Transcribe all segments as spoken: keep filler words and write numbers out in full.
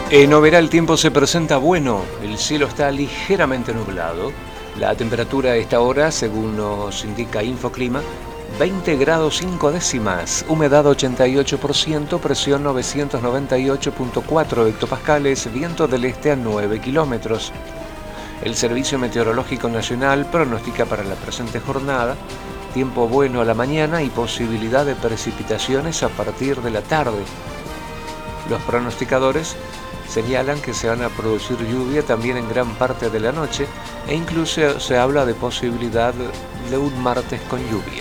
En Oberá el tiempo se presenta bueno, el cielo está ligeramente nublado, la temperatura a esta hora, según nos indica Infoclima, veinte grados cinco décimas, humedad ochenta y ocho por ciento, presión novecientos noventa y ocho punto cuatro hectopascales, viento del este a nueve kilómetros. El Servicio Meteorológico Nacional pronostica para la presente jornada tiempo bueno a la mañana y posibilidad de precipitaciones a partir de la tarde. Los pronosticadores señalan que se van a producir lluvia también en gran parte de la noche e incluso se habla de posibilidad de un martes con lluvia.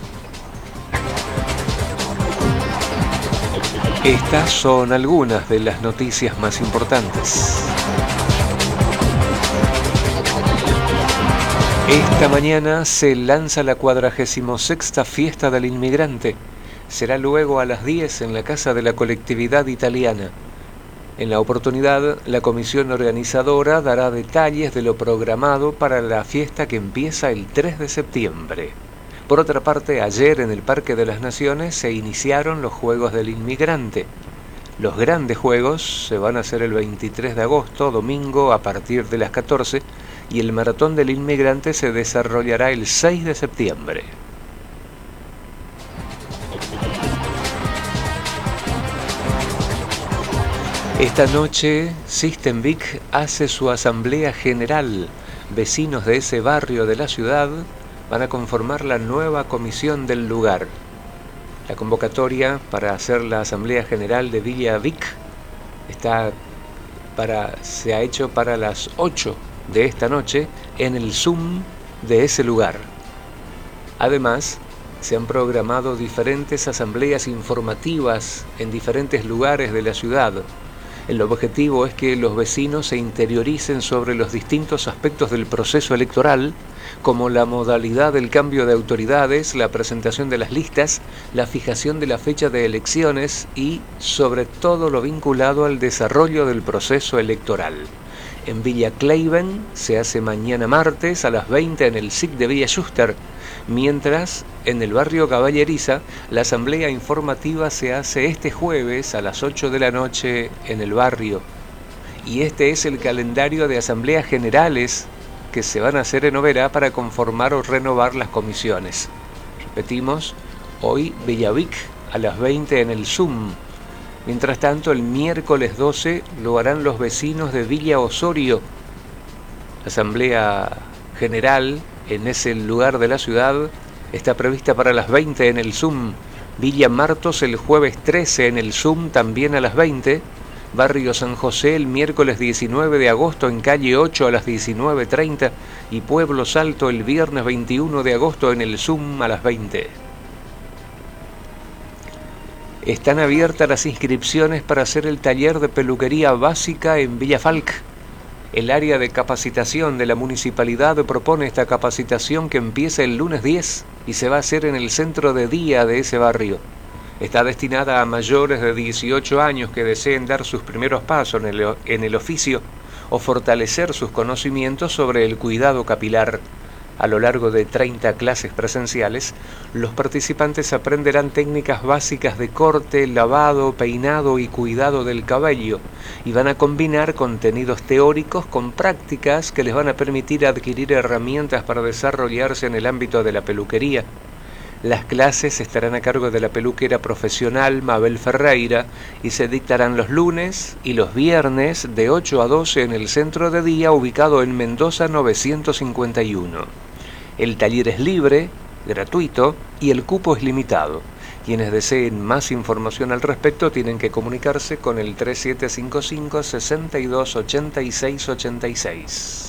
Estas son algunas de las noticias más importantes. Esta mañana se lanza la cuadragésima sexta Fiesta del Inmigrante. Será luego a las diez en la Casa de la Colectividad Italiana. En la oportunidad, la comisión organizadora dará detalles de lo programado para la fiesta que empieza el tres de septiembre. Por otra parte, ayer en el Parque de las Naciones se iniciaron los Juegos del Inmigrante. Los grandes juegos se van a hacer el veintitrés de agosto, domingo, a partir de las catorce, y el Maratón del Inmigrante se desarrollará el seis de septiembre. Esta noche, Systemvic hace su asamblea general. Vecinos de ese barrio de la ciudad van a conformar la nueva comisión del lugar. La convocatoria para hacer la asamblea general de Villa Vic está para, se ha hecho para las ocho de esta noche en el Zoom de ese lugar. Además, se han programado diferentes asambleas informativas en diferentes lugares de la ciudad. El objetivo es que los vecinos se interioricen sobre los distintos aspectos del proceso electoral, como la modalidad del cambio de autoridades, la presentación de las listas, la fijación de la fecha de elecciones y, sobre todo, lo vinculado al desarrollo del proceso electoral. En Villa Cleiben se hace mañana martes a las veinte en el S I C de Villa Schuster, mientras en el barrio Caballeriza la asamblea informativa se hace este jueves a las ocho de la noche en el barrio. Y este es el calendario de asambleas generales que se van a hacer en Oberá para conformar o renovar las comisiones. Repetimos, hoy Villavic a las veinte en el Zoom. Mientras tanto, el miércoles doce lo harán los vecinos de Villa Osorio. La asamblea general en ese lugar de la ciudad está prevista para las veinte en el Zoom. Villa Martos el jueves trece en el Zoom también a las veinte. Barrio San José el miércoles diecinueve de agosto en calle ocho a las diecinueve treinta. Y Pueblo Salto el viernes veintiuno de agosto en el Zoom a las veinte. Están abiertas las inscripciones para hacer el taller de peluquería básica en Villa Falc. El área de capacitación de la municipalidad propone esta capacitación que empieza el lunes diez y se va a hacer en el centro de día de ese barrio. Está destinada a mayores de dieciocho años que deseen dar sus primeros pasos en el, en el oficio o fortalecer sus conocimientos sobre el cuidado capilar. A lo largo de treinta clases presenciales, los participantes aprenderán técnicas básicas de corte, lavado, peinado y cuidado del cabello y van a combinar contenidos teóricos con prácticas que les van a permitir adquirir herramientas para desarrollarse en el ámbito de la peluquería. Las clases estarán a cargo de la peluquera profesional Mabel Ferreira y se dictarán los lunes y los viernes de ocho a doce en el centro de día ubicado en Mendoza novecientos cincuenta y uno. El taller es libre, gratuito y el cupo es limitado. Quienes deseen más información al respecto tienen que comunicarse con el tres siete cinco cinco, seis dos ocho seis ocho seis.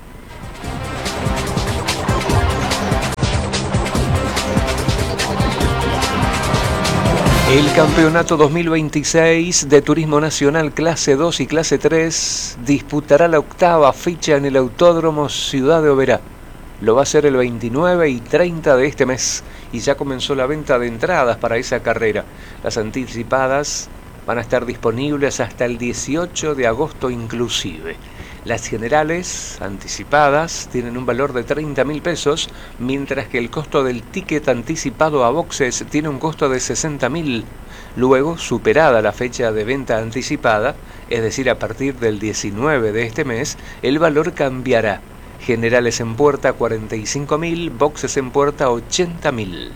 El Campeonato dos mil veintiséis de Turismo Nacional Clase dos y Clase tres disputará la octava fecha en el Autódromo Ciudad de Oberá. Lo va a hacer el veintinueve y treinta de este mes y ya comenzó la venta de entradas para esa carrera. Las anticipadas van a estar disponibles hasta el dieciocho de agosto inclusive. Las generales anticipadas tienen un valor de treinta mil pesos, mientras que el costo del ticket anticipado a boxes tiene un costo de sesenta mil. Luego, superada la fecha de venta anticipada, es decir, a partir del diecinueve de este mes, el valor cambiará. Generales en puerta cuarenta y cinco mil, boxes en puerta ochenta mil.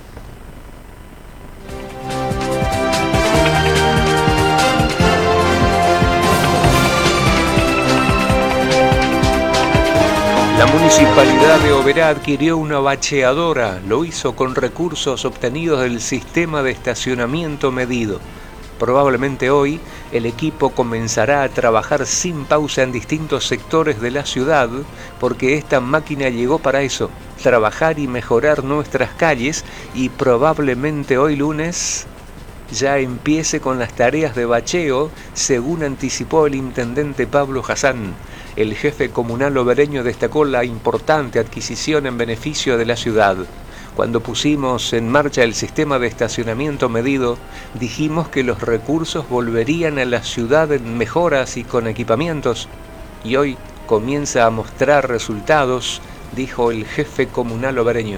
La Municipalidad de Oberá adquirió una bacheadora, lo hizo con recursos obtenidos del sistema de estacionamiento medido. Probablemente hoy el equipo comenzará a trabajar sin pausa en distintos sectores de la ciudad, porque esta máquina llegó para eso, trabajar y mejorar nuestras calles, y probablemente hoy lunes ya empiece con las tareas de bacheo, según anticipó el intendente Pablo Hassan. El jefe comunal obereño destacó la importante adquisición en beneficio de la ciudad. Cuando pusimos en marcha el sistema de estacionamiento medido, dijimos que los recursos volverían a la ciudad en mejoras y con equipamientos, y hoy comienza a mostrar resultados, dijo el jefe comunal obereño.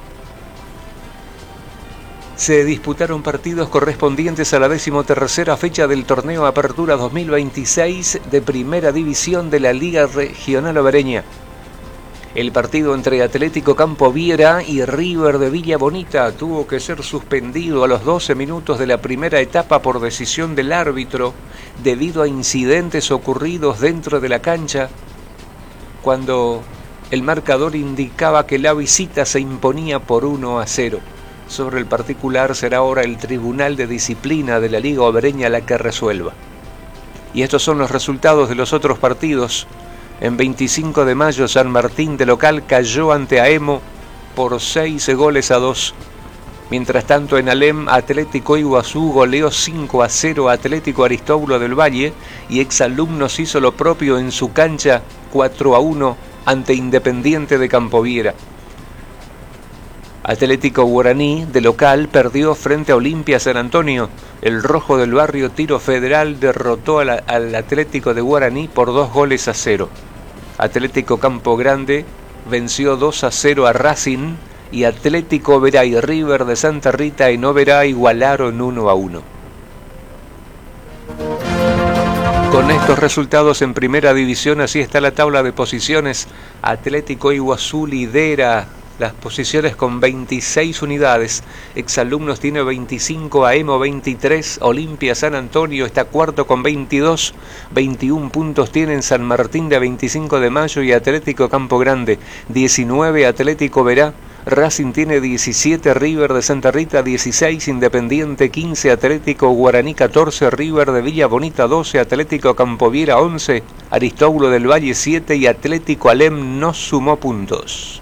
Se disputaron partidos correspondientes a la decimotercera fecha del torneo Apertura dos mil veintiséis de Primera División de la Liga Regional Obereña. El partido entre Atlético Campo Viera y River de Villa Bonita tuvo que ser suspendido a los doce minutos de la primera etapa por decisión del árbitro debido a incidentes ocurridos dentro de la cancha, cuando el marcador indicaba que la visita se imponía por uno a cero. Sobre el particular será ahora el Tribunal de Disciplina de la Liga Obereña la que resuelva. Y estos son los resultados de los otros partidos. En veinticinco de mayo, San Martín de local cayó ante Aemo por seis goles a dos. Mientras tanto, en Alem, Atlético Iguazú goleó cinco a cero a Atlético Aristóbulo del Valle, y Exalumnos hizo lo propio en su cancha cuatro a uno ante Independiente de Campoviera. Atlético Guaraní de local perdió frente a Olimpia San Antonio. El rojo del barrio Tiro Federal derrotó al, al Atlético de Guaraní por dos goles a cero. Atlético Campo Grande venció dos a cero a Racing, y Atlético Oberá y River de Santa Rita en Oberá igualaron uno a uno. Con estos resultados en Primera División, así está la tabla de posiciones. Atlético Iguazú lidera las posiciones con veintiséis unidades, Exalumnos tiene veinticinco, Aemo veintitrés, Olimpia San Antonio está cuarto con veintidós, veintiún puntos tienen San Martín de veinticinco de mayo y Atlético Campo Grande, diecinueve Atlético Oberá, Racing tiene diecisiete, River de Santa Rita dieciséis, Independiente quince, Atlético Guaraní catorce, River de Villa Bonita doce, Atlético Campoviera once, Aristóbulo del Valle siete y Atlético Alem no sumó puntos.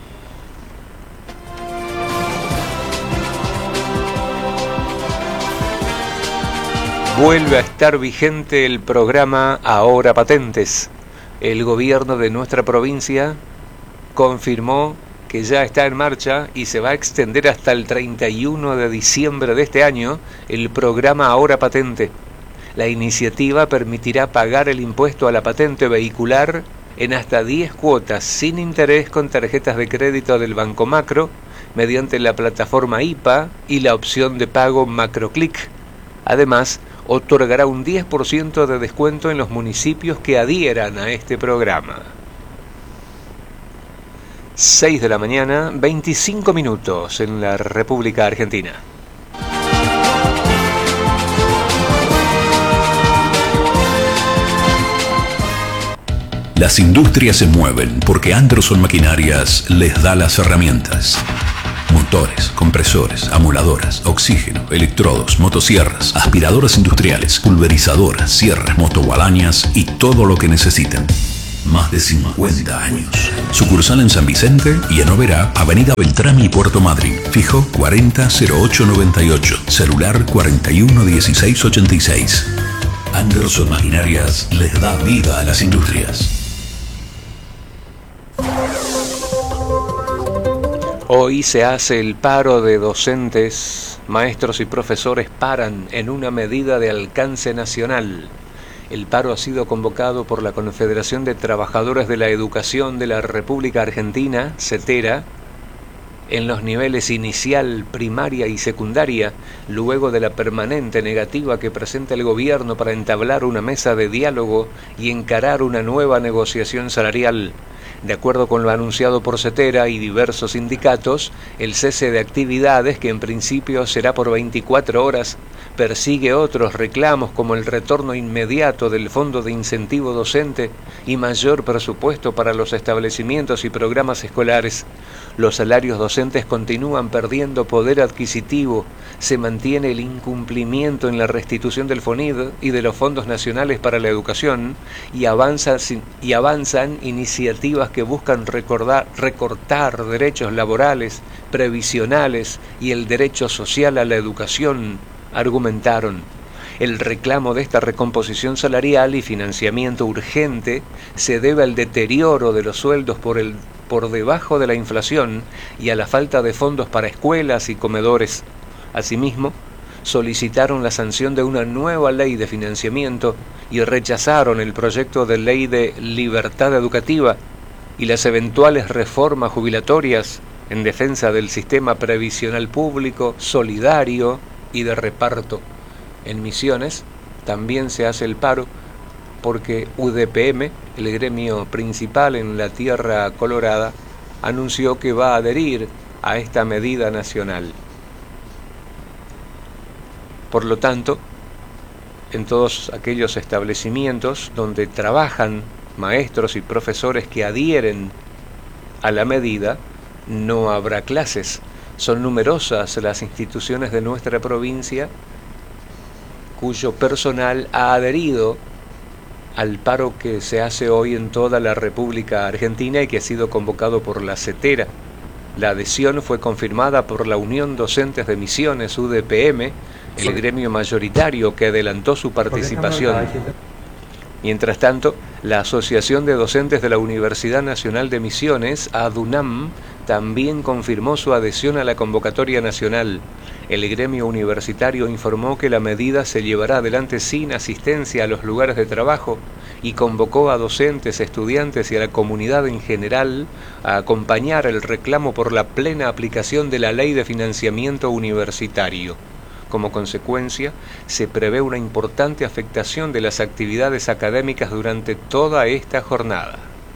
Vuelve a estar vigente el programa Ahora Patentes. El gobierno de nuestra provincia confirmó que ya está en marcha y se va a extender hasta el treinta y uno de diciembre de este año el programa Ahora Patente. La iniciativa permitirá pagar el impuesto a la patente vehicular en hasta diez cuotas sin interés con tarjetas de crédito del Banco Macro mediante la plataforma I P A y la opción de pago MacroClick. Además, otorgará un diez por ciento de descuento en los municipios que adhieran a este programa. seis de la mañana, veinticinco minutos en la República Argentina. Las industrias se mueven porque Anderson Maquinarias les da las herramientas. Motores, compresores, amoladoras, oxígeno, electrodos, motosierras, aspiradoras industriales, pulverizadoras, sierras, motoguadañas y todo lo que necesiten. Más de cincuenta años. Sucursal en San Vicente y en Oberá, Avenida Beltrami y Puerto Madryn. Fijo cuarenta cero ocho noventa y ocho. Celular cuarenta y uno dieciséis ochenta y seis. Anderson Maquinarias les da vida a las industrias. Hoy se hace el paro de docentes, maestros y profesores paran en una medida de alcance nacional. El paro ha sido convocado por la Confederación de Trabajadores de la Educación de la República Argentina, CETERA, en los niveles inicial, primaria y secundaria, luego de la permanente negativa que presenta el gobierno para entablar una mesa de diálogo y encarar una nueva negociación salarial. De acuerdo con lo anunciado por Cetera y diversos sindicatos, el cese de actividades, que en principio será por veinticuatro horas, persigue otros reclamos como el retorno inmediato del Fondo de Incentivo Docente y mayor presupuesto para los establecimientos y programas escolares. Los salarios docentes continúan perdiendo poder adquisitivo, se mantiene el incumplimiento en la restitución del FONID y de los fondos nacionales para la educación y avanzan, y avanzan iniciativas que buscan recordar, recortar derechos laborales, previsionales y el derecho social a la educación, argumentaron. El reclamo de esta recomposición salarial y financiamiento urgente se debe al deterioro de los sueldos por, el, por debajo de la inflación y a la falta de fondos para escuelas y comedores. Asimismo, solicitaron la sanción de una nueva ley de financiamiento y rechazaron el proyecto de ley de libertad educativa y las eventuales reformas jubilatorias en defensa del sistema previsional público, solidario y de reparto. En Misiones también se hace el paro porque U D P M, el gremio principal en la Tierra Colorada, anunció que va a adherir a esta medida nacional. Por lo tanto, en todos aquellos establecimientos donde trabajan maestros y profesores que adhieren a la medida, no habrá clases. Son numerosas las instituciones de nuestra provincia cuyo personal ha adherido al paro que se hace hoy en toda la República Argentina y que ha sido convocado por la Cetera. La adhesión fue confirmada por la Unión Docentes de Misiones, U D P M, el gremio mayoritario que adelantó su participación. Mientras tanto, la Asociación de Docentes de la Universidad Nacional de Misiones, ADUNAM, también confirmó su adhesión a la convocatoria nacional. El gremio universitario informó que la medida se llevará adelante sin asistencia a los lugares de trabajo y convocó a docentes, estudiantes y a la comunidad en general a acompañar el reclamo por la plena aplicación de la Ley de Financiamiento Universitario. Como consecuencia, se prevé una importante afectación de las actividades académicas durante toda esta jornada.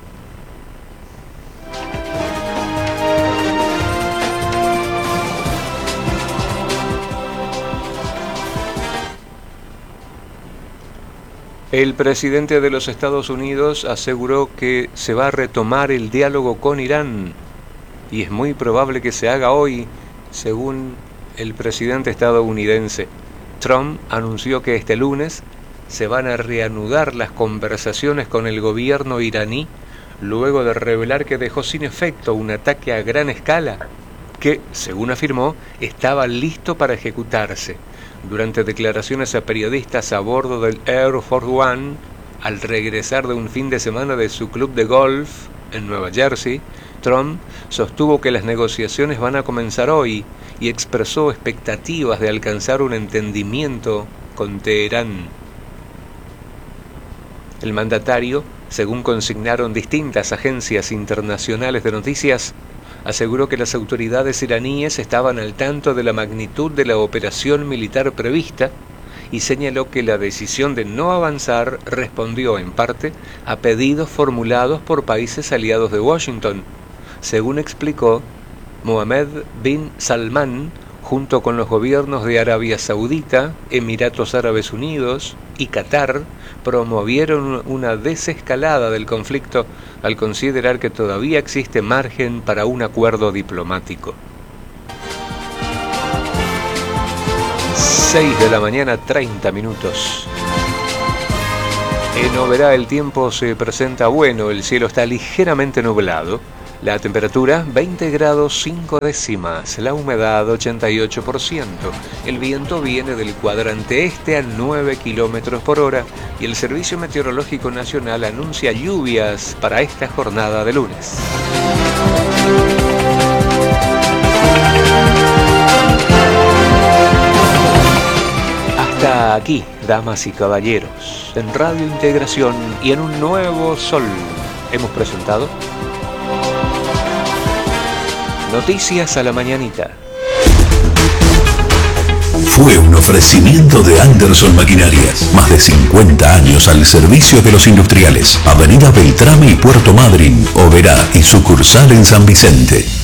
El presidente de los Estados Unidos aseguró que se va a retomar el diálogo con Irán y es muy probable que se haga hoy, según el presidente estadounidense. Trump anunció que este lunes se van a reanudar las conversaciones con el gobierno iraní luego de revelar que dejó sin efecto un ataque a gran escala que, según afirmó, estaba listo para ejecutarse. Durante declaraciones a periodistas a bordo del Air Force One, al regresar de un fin de semana de su club de golf en Nueva Jersey, Trump sostuvo que las negociaciones van a comenzar hoy y expresó expectativas de alcanzar un entendimiento con Teherán. El mandatario, según consignaron distintas agencias internacionales de noticias, aseguró que las autoridades iraníes estaban al tanto de la magnitud de la operación militar prevista y señaló que la decisión de no avanzar respondió en parte a pedidos formulados por países aliados de Washington. Según explicó, Mohammed bin Salman, junto con los gobiernos de Arabia Saudita, Emiratos Árabes Unidos y Qatar, promovieron una desescalada del conflicto al considerar que todavía existe margen para un acuerdo diplomático. seis de la mañana, treinta minutos. En Oberá el tiempo se presenta bueno, el cielo está ligeramente nublado. La temperatura veinte grados cinco décimas, la humedad ochenta y ocho por ciento. El viento viene del cuadrante este a nueve kilómetros por hora y el Servicio Meteorológico Nacional anuncia lluvias para esta jornada de lunes. Hasta aquí, damas y caballeros, en Radio Integración y en un nuevo sol hemos presentado Noticias a la mañanita. Fue un ofrecimiento de Anderson Maquinarias. Más de cincuenta años al servicio de los industriales. Avenida Beltrame y Puerto Madryn, Oberá y sucursal en San Vicente.